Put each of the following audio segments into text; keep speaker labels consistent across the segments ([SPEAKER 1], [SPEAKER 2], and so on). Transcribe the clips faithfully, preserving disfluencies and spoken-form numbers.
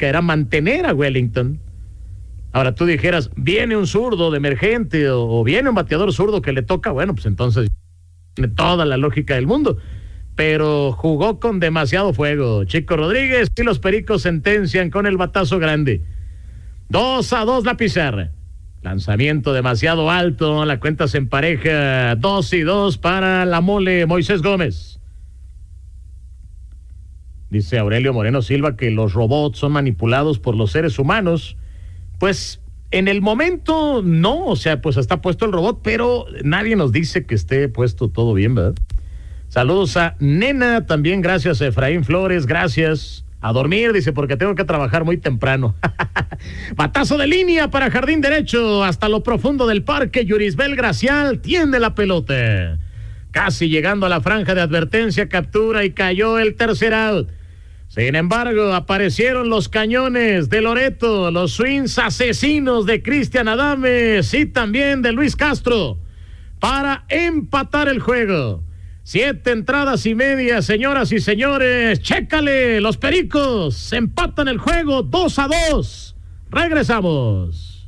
[SPEAKER 1] lógica era mantener a Wellington. Ahora tú dijeras, viene un zurdo de emergente o, o viene un bateador zurdo que le toca, bueno, pues entonces tiene toda la lógica del mundo. Pero jugó con demasiado fuego Chico Rodríguez y los Pericos sentencian con el batazo grande. Dos a dos la pizarra. Lanzamiento demasiado alto, la cuenta se empareja, dos y dos para la mole Moisés Gómez. Dice Aurelio Moreno Silva que los robots son manipulados por los seres humanos. Pues en el momento no, o sea, pues está puesto el robot, pero nadie nos dice que esté puesto todo bien, ¿verdad? Saludos a Nena, también gracias a Efraín Flores, gracias. A dormir, dice, porque tengo que trabajar muy temprano. Batazo de línea para jardín derecho, hasta lo profundo del parque. Yurisbel Gracial tiende la pelota. Casi llegando a la franja de advertencia, captura y cayó el tercer out. Sin embargo, aparecieron los cañones de Loreto, los swings asesinos de Cristian Adames y también de Luis Castro para empatar el juego. Siete entradas y media, señoras y señores. Chécale, los Pericos empatan el juego dos a dos. Regresamos.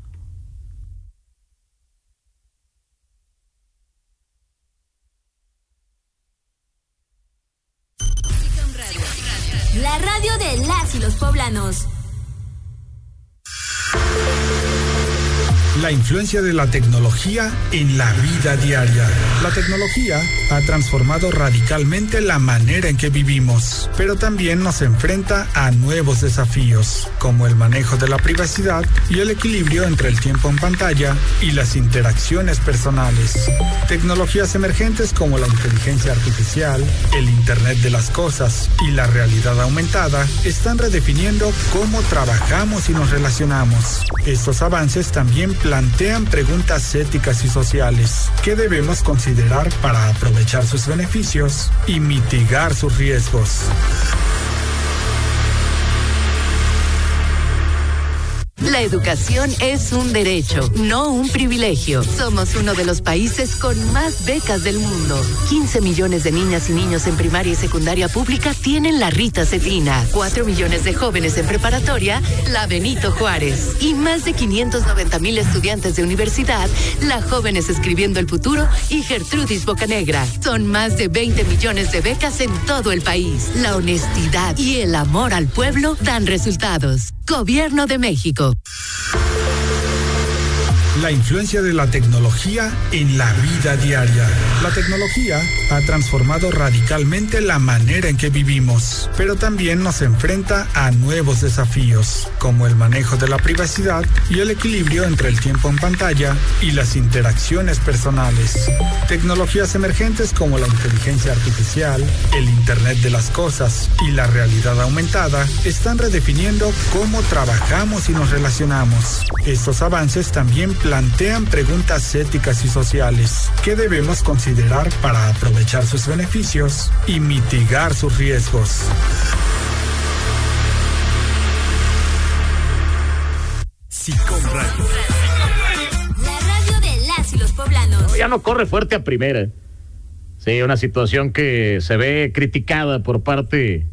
[SPEAKER 2] La radio de las y los poblanos.
[SPEAKER 3] La influencia de la tecnología en la vida diaria. La tecnología ha transformado radicalmente la manera en que vivimos, pero también nos enfrenta a nuevos desafíos, como el manejo de la privacidad y el equilibrio entre el tiempo en pantalla y las interacciones personales. Tecnologías emergentes como la inteligencia artificial, el Internet de las cosas y la realidad aumentada están redefiniendo cómo trabajamos y nos relacionamos. Estos avances también plantean preguntas éticas y sociales que debemos considerar para aprovechar sus beneficios y mitigar sus riesgos.
[SPEAKER 4] La educación es un derecho, no un privilegio. Somos uno de los países con más becas del mundo. quince millones de niñas y niños en primaria y secundaria pública tienen la Rita Cefina. cuatro millones de jóvenes en preparatoria, la Benito Juárez. Y más de quinientos noventa mil estudiantes de universidad, la Jóvenes Escribiendo el Futuro y Gertrudis Bocanegra. Son más de veinte millones de becas en todo el país. La honestidad y el amor al pueblo dan resultados. Gobierno de México.
[SPEAKER 3] La influencia de la tecnología en la vida diaria. La tecnología ha transformado radicalmente la manera en que vivimos, pero también nos enfrenta a nuevos desafíos, como el manejo de la privacidad y el equilibrio entre el tiempo en pantalla y las interacciones personales. Tecnologías emergentes como la inteligencia artificial, el Internet de las cosas y la realidad aumentada están redefiniendo cómo trabajamos y nos relacionamos. Estos avances también plantean preguntas éticas y sociales que debemos considerar para aprovechar sus beneficios y mitigar sus riesgos.
[SPEAKER 2] Sicom Radio. La radio de las y los poblanos.
[SPEAKER 1] Ya no corre fuerte a primera. Sí, una situación que se ve criticada por parte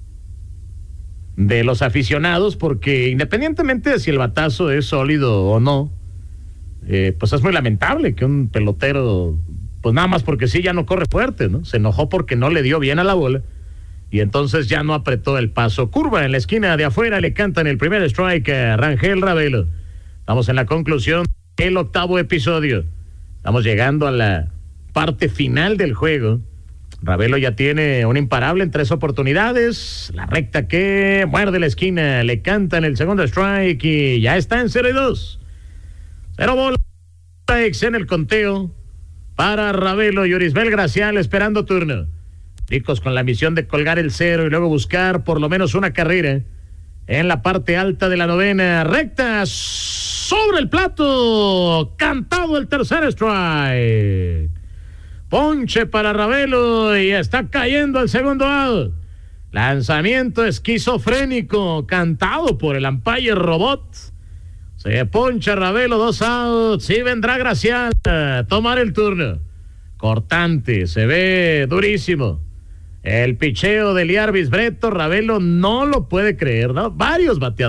[SPEAKER 1] de los aficionados, porque independientemente de si el batazo es sólido o no, eh, pues es muy lamentable que un pelotero, pues nada más porque sí, ya no corre fuerte, ¿no? Se enojó porque no le dio bien a la bola y entonces ya no apretó el paso. Curva en la esquina de afuera, le cantan el primer strike a Rangel Ravelo. Estamos en la conclusión del octavo episodio. Estamos llegando a la parte final del juego. Ravelo ya tiene un imparable en tres oportunidades. La recta que muerde la esquina, le cantan el segundo strike y ya está en cero y dos. Cero bolas en el conteo para Ravelo. Yurisbel Gracial esperando turno. Ricos con la misión de colgar el cero y luego buscar por lo menos una carrera en la parte alta de la novena. Recta sobre el plato. Cantado el tercer strike. Ponche para Ravelo y está cayendo el segundo out. Lanzamiento esquizofrénico cantado por el umpire robot. Se poncha Ravelo, dos outs. Y vendrá Gracial a tomar el turno. Cortante, se ve durísimo. El picheo de Liar Bisbretto, Ravelo no lo puede creer, ¿no? Varios bateadores